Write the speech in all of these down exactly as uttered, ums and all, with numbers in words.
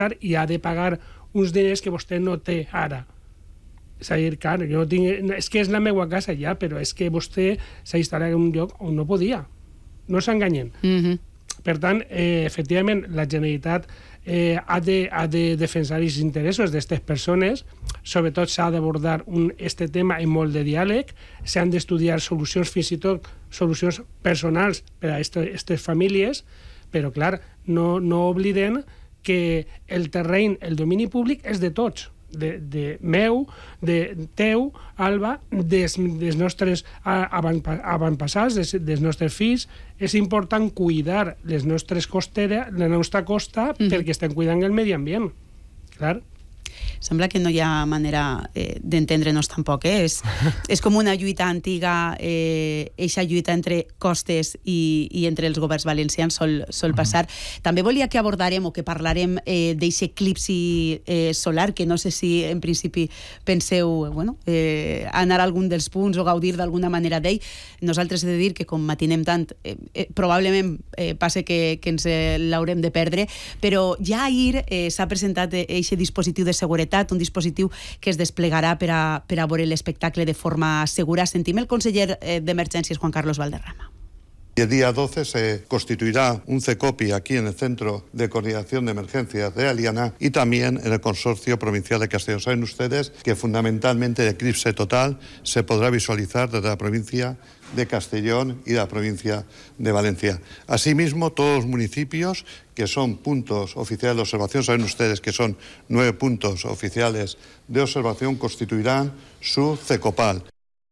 i ha de pagar uns diners que vostè no té ara. És a dir, clar, jo no tinc... és que és la meva casa ja, però és que vostè s'ha instal·lat en un lloc on no podia. No s'enganyen. Mm-hmm. Per tant, eh, efectivament, la Generalitat eh, ha, de, ha de defensar els interessos d'aquestes persones, sobretot s'ha d'abordar aquest tema en molt de diàleg, s'han d'estudiar solucions, fins i tot solucions personals per a aquestes famílies, però, clar, no, no obliden que el terreny, el domini públic és de tots, de, de meu, de teu, Alba, des, des nostres avantpassats, des, des nostres fills. És important cuidar les nostres costeres, la nostra costa, mm-hmm. perquè estem cuidant el medi ambient. Clar. Sembla que no hi ha manera eh, d'entendre'ns tampoc, eh? És, és com una lluita antiga, eh, eixa lluita entre costes i, i entre els governs valencians sol, sol passar. Mm-hmm. També volia que abordarem o que parlarem eh, d'eixe eclipsi eh, solar, que no sé si en principi penseu bueno, eh, anar a algun dels punts o gaudir d'alguna manera d'ell. Nosaltres he de dir que com matinem tant, eh, eh, probablement eh, passe que, que ens eh, l'haurem de perdre, però ja ahir eh, s'ha presentat eixe dispositiu de seguretat, un dispositiu que es desplegarà per a, per a veure l'espectacle de forma segura. Sentim el conseller d'Emergències, Juan Carlos Valderrama. Y el día doce se constituirá un CECOPI aquí en el Centro de Coordinación de Emergencias de Aliana y también en el Consorcio Provincial de Castellón. Saben ustedes que fundamentalmente el eclipse total se podrá visualizar desde la provincia de Castellón y de la provincia de Valencia. Asimismo, todos los municipios que son puntos oficiales de observación, saben ustedes que son nueve puntos oficiales de observación, constituirán su CECOPAL.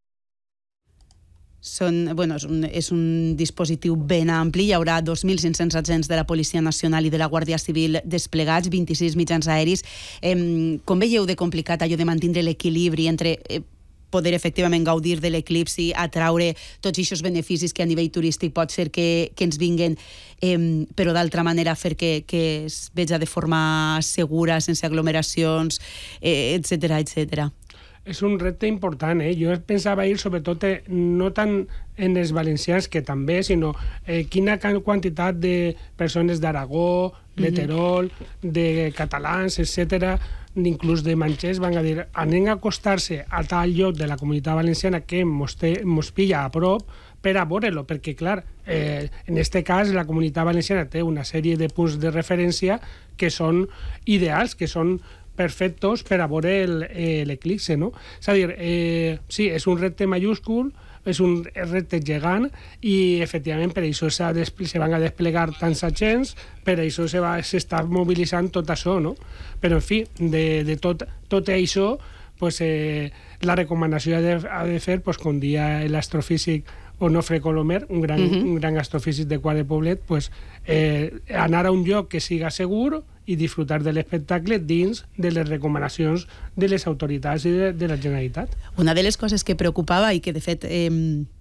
Són, bueno, és, un, és un dispositiu ben ampli. Hi haurà dos mil cinc-cents agents de la Policia Nacional i de la Guàrdia Civil desplegats, vint-i-sis mitjans aeris. Eh, com veieu de complicat allò de mantenir l'equilibri entre eh, poder efectivament gaudir de l'eclipsi, atraure tots aquests beneficis que a nivell turístic pot ser que, que ens vinguen, eh, però d'altra manera fer que, que es veja de forma segura, sense aglomeracions, eh, etcètera, etcètera. És un repte important, eh? Jo pensava ir sobretot eh, no tant en els valencians, que també, sinó eh, quina quantitat de persones d'Aragó, de Terol, de catalans, etcètera, inclús de manxers, van a dir, anem a acostar-se a tal lloc de la Comunitat Valenciana que mos, té, mos pilla a prop per a veure-lo, perquè, clar, eh, en aquest cas la Comunitat Valenciana té una sèrie de punts de referència que són ideals, que són perfectos per a veure l'eclipse, no? És a dir, eh, sí, és un repte majúscul, és un repte gegant i, efectivament, per això se van a desplegar tants agents, per això s'està mobilitzant tot això, no? Però, en fi, de, de tot, tot això, pues, eh, la recomanació ha de, ha de fer, pues, com dia l'astrofísic Onofre Colomer, un gran, uh-huh. un gran astrofísic de Quart de Poblet, pues, eh, anar a un lloc que siga segur i disfrutar de l'espectacle dins de les recomanacions de les autoritats i de, de la Generalitat. Una de les coses que preocupava i que, de fet, eh,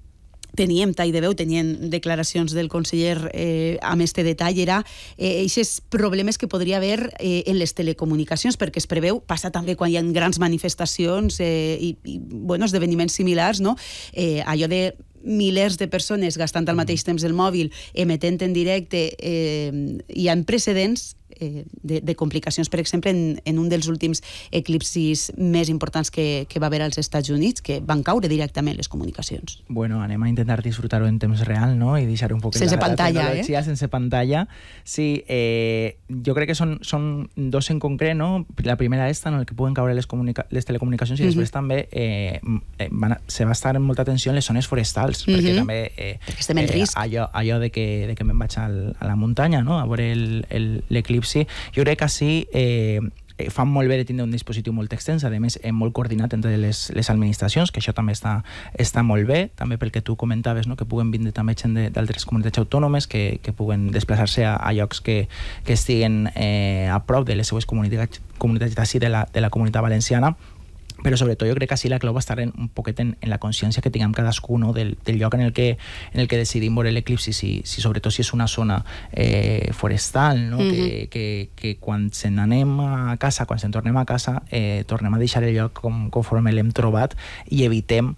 teníem tall de veu, tenien declaracions del conseller eh, amb este detall, era eh, aquests problemes que podria haver eh, en les telecomunicacions, perquè es preveu, passa també quan hi ha grans manifestacions eh, i, i bueno, esdeveniments similars, no? Eh, allò de milers de persones gastant al mateix temps el mòbil, emetent en directe, eh, hi ha precedents eh, de, de complicacions, per exemple, en, en un dels últims eclipsis més importants que, que va haver als Estats Units, que van caure directament les comunicacions. Bueno, anem a intentar disfrutar-ho en temps real, no? I deixar un poc sense la, pantalla, la tecnologia, eh? Sense pantalla. Sí, eh, jo crec que són, són dos en concret, no? La primera esta, en el que puguen caure les, les telecomunicacions, i uh-huh. després també eh, van a, se va estar en molta atenció en les zones forestals, uh-huh. perquè també eh, perquè estem en risc. Eh, allò, allò de que, de que me'n vaig al, a la muntanya, no? A veure l'eclipsi. Jo crec que així eh, fan molt bé de tindre un dispositiu molt extens, a més eh, molt coordinat entre les, les administracions, que això també està, està molt bé, també pel que tu comentaves, no? Que puguen vindre també gent d'altres comunitats autònomes, que, que puguen desplaçar-se a, a llocs que, que estiguen eh, a prop de les seues comunitats, comunitats d'ací de la, de la comunitat valenciana. Però sobretot jo crec que així la clau va estar en, un poquet en, en la consciència que tinguem cadascú, no? del, del lloc en el que, en el que decidim veure l'eclipsi, si, si sobretot si és una zona eh, forestal, no? Mm-hmm. que, que, que quan se n'anem a casa, quan se'n tornem a casa, eh, tornem a deixar el lloc com, conforme l'hem trobat i evitem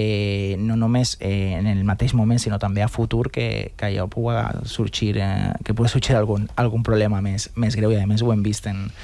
Eh, no només eh, en el mateix moment, sinó també a futur que, que allò pugui sorgir, eh, que pugui sorgir algun, algun problema més, més greu, i a més ho hem vist en,